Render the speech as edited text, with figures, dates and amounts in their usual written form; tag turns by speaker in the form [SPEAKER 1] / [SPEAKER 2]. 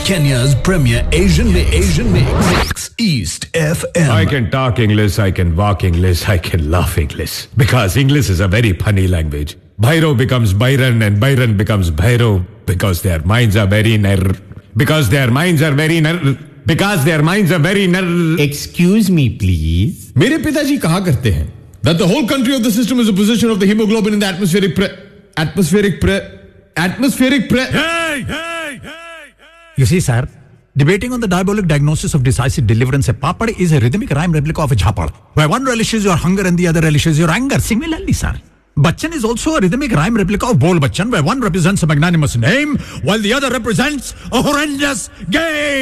[SPEAKER 1] Kenya's premier Asian mix, East FM.
[SPEAKER 2] I can talk English, I can walk English, I can laugh English. Because English is a very funny language. Bhairo becomes Byron and Byron becomes Bhairo because their minds are very Because their minds are very
[SPEAKER 3] Excuse me, please.
[SPEAKER 4] मेरे पिताजी कहा करते हैं that the whole country of the system is a position of the hemoglobin in the atmospheric
[SPEAKER 2] Hey!
[SPEAKER 5] You see, sir, debating on the diabolic diagnosis of decisive deliverance, a papad is a rhythmic rhyme replica of a jhapad, where one relishes your hunger and the other relishes your anger. Similarly, sir, Bachchan is also a rhythmic rhyme replica of Bol Bachchan, where one represents a magnanimous name, while the other represents a horrendous game.